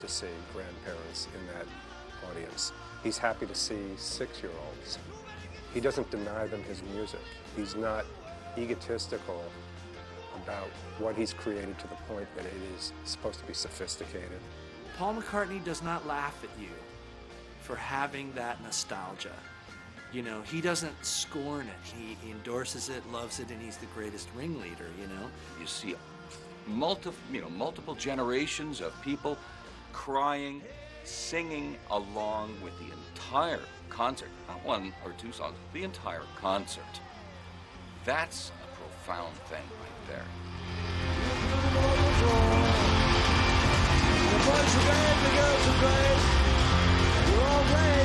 to see grandparents in that audience. He's happy to see 6-year-olds. He doesn't deny them his music. He's not egotistical about what he's created to the point that it is supposed to be sophisticated. Paul McCartney does not laugh at you for having that nostalgia. You know, he doesn't scorn it. He endorses it, loves it, and he's the greatest ringleader, you know? You see multiple generations of people crying, singing along with the entire concert, not one or two songs, the entire concert. That's a profound thing right there. The boys are great, the girls are great, we're all great.